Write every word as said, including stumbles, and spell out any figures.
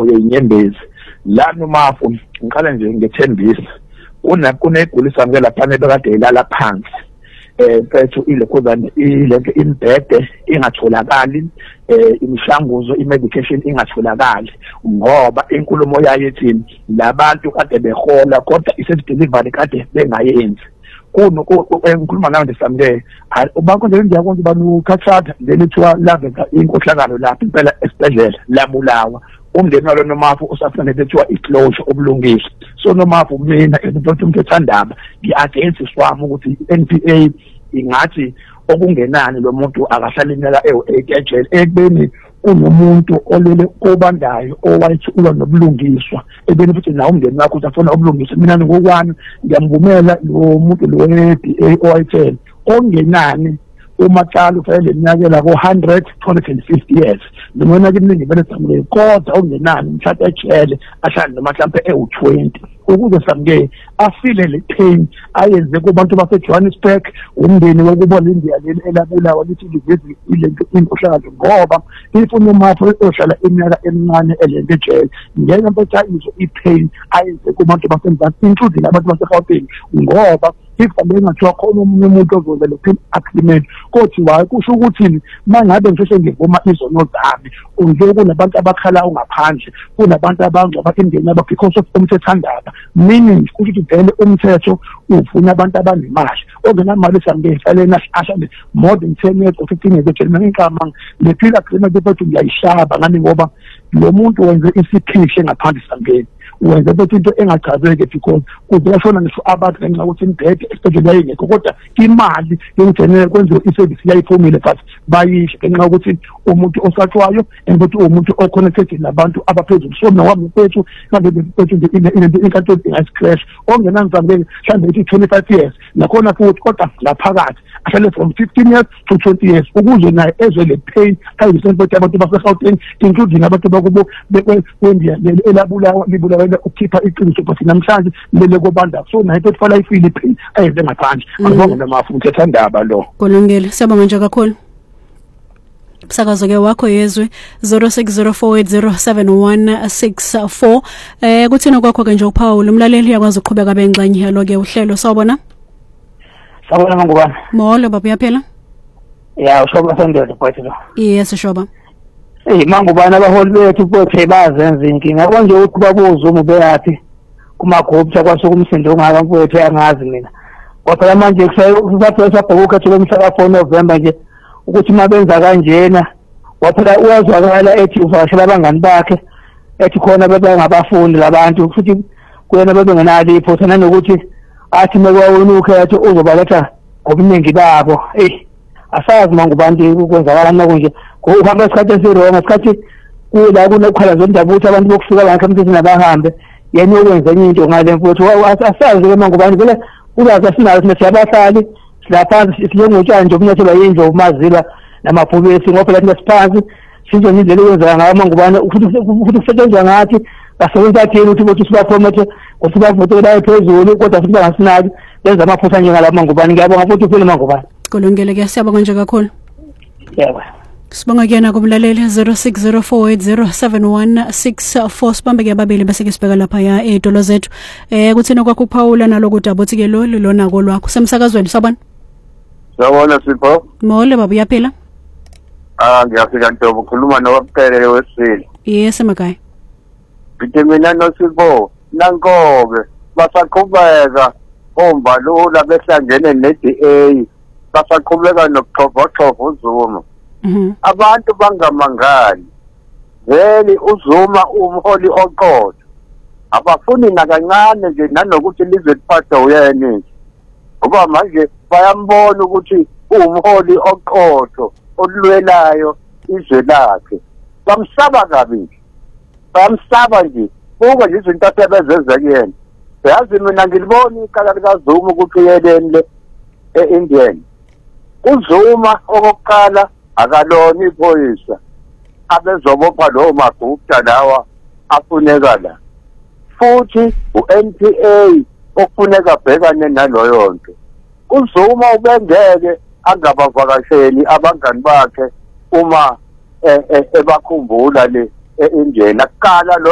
yakho yenyembezi la nomafu ngiqala nje ngethembisa kuna kunegulisa ngeke laphane bekade ilala phansi eh phethu ile kozana ilento imbhede ingatholakali eh imishanguzo imedication ingatholakali ngoba inkulumo yayo ethi labantu kade behola kodwa isedelivery kade bengayenzi kuno engikhuluma nawe ndesamke ubakho nje ngiyakwenza banu khathatha lelithiwa laveka inkohlakalo lapha impela esibhedlela labulawa umndeni walo nomafu usafanele ethiwa iclosure obulungisa so nomafu mina emuntu umuntu ethandaba ngiagainst swami ukuthi N P A ingathi okungenani lo muntu akahlala iminyaka ewu-eight ekubeni kunomuntu olele obandayo owayithi uba nobulungiswa ebeni futhi nawo umndeni wakho usafuna ubulungiswa mina ngokwami ngiyamvumela lo muntu lo we-N P A owayithela ongenani umaqala ufayele iminyakela ko one hundred two hundred fifty years noma kuningi vele samle kodwa ongenani mhlawumbe ejele ahlala noma mhlawumbe ewu-twenty ukuze samke afile le pain ayenze kubantu base-Johannesburg umndeni wokubona India leli elabulawa lithi livezi ilento inkohlakalo ngoba ifuna umafu ohlala iminyaka emincane elento ejele ngeke mpetha izo i-pain ayenze kubantu basemzansi including abantu base-Gauteng ngoba if bengathiwa khona omunye umuntu ozoza le agreement kothi waye kusho ukuthi mangabe ngisheshe ngivuma izono zami unje kunabantu abakhala ungaphandle kunabantu abangcwaba indeni yabo because of umthethandaba meaning ukuthi vele umthetho ufuna abantu abanemali ongenamali sambehlelena ashade more than ten years or fifteen years ejele ngicabanga le plea agreement bethu ngiyayishaba ngani ngoba lo muntu wenze isiphihle ngaphandle sangeni wenza bethu into engachazeke because kuzashona ngisho abantu ngenxa ukuthi imbhede especially yayingekho kodwa imali yokugcinela kwenziwe iservice yayiphumile but bayisho ngenxa ukuthi umuntu osatshwayo ukuthi umuntu oconnected nabantu abaphezulu so nawami bethu manje bethu inkantolo ingayicrash ongenanzambe mhlawumbe ithi twenty-five years nakhona futhi kodwa laphakathi ahlale from fifteen years to twenty years ukuze naye ezwe le pain ayisempethe abantu base-Gauteng including abantu bakubo beKwendia elabulawa libulawa ukukhipha iqiniso but namhlanje lele kobanda so naye bethu fala ifile pain ayenze ngaphandle angibonge namafu umthethandaba lo Kulungile siyabonga nje kakhulu Sakazo ke wakho yezwe zero six zero four eight zero seven one six four eh kuthina kwakho ke nje uPaul umlaleli uyakwazi uqhubeka bengxanye lo ke uhlelo sawubona Sawubona mangubana Molo baba uyaphela Ya ushoba sendele mfowethu lo Yes shoba Eh mangubana abaholi bethu bothe bazenza inkinga konje ukuthi babuza uma beyathi kuma group akwasokumsindo ongaka mfowethu angazi mina kodwa manje kusayisapho sabhuka thule mhla four November nje ukuthi mabenza kanjena waphela uyazwakala ethi uvashela abangani bakhe ethi khona bebangabafundi labantu futhi kuyena bebengenalo iphotha nanokuthi athi mekwawona ukhetho uzobaletha ngobuningi babo eh asazi mangubantu ukwenzakala nakunje kuhamba isikhathi esironga isikhathi kula kunekhala zondabutha abantu bokusuka bakhe emthethweni nabahambe yena ukwenza enye into ngale mfowethu asazi ke mangubantu vele ulazi asinayo thina siyabahlali silaphansi silengotshani nje ukunyathela yindlo umazila namabhubesi ngoba lathi siphansi sizwe indlela yokwenza ngayo mangubana futhi futhi kusetshenzwa ngathi basebenza thina ukuthi bothi sibapromote ukuthi bavotela phezulu kodwa futhi bangasinaki benza amaphutha njengala mangubani ngiyabonga futhi ufile mangubani Kulungile ke siyabonga nje kakhulu Yebo Sibonga kuyena kumlaleli zero six zero four eight zero seven one six four sibambe ke babili bese ke sibheka lapha ya edolo zethu eh kuthina kwakho uPaula nalokuthi abothi ke lo lona kolwakho semsakazweni sabona Sawona Sipho Mole baba uyaphila Ah ngiyafika ntobo ukhuluma nowaphelele wesile Yes emakhaya Bithe mina noSipho nankoke basaqhubeka ombalula behlangene ne-D A basaqhubeka nokuxovaxova uZuma Mhm abantu bangamangali vele uZuma umholi oqotho abafuni nakancane nje nanokuthi lize liphathe uyena nje ngoba manje bayambona ukuthi umholi oqotho olwelayo izwe lakhe bamsaba kabi bamsaba nje kuba nje izinto asebenza kuyena yazi mina ngilibona ikala likaZuma ukuthi yeleni le eIndian uZuma okokuqala akalona iphoyisa abezobopha lo magupta lawa afuneka la futhi uN P A okufuneka bhekane naloyo nto uZuma ubengeke angabavakasheli abangani bakhe uma ebakhumbula le eIndian akala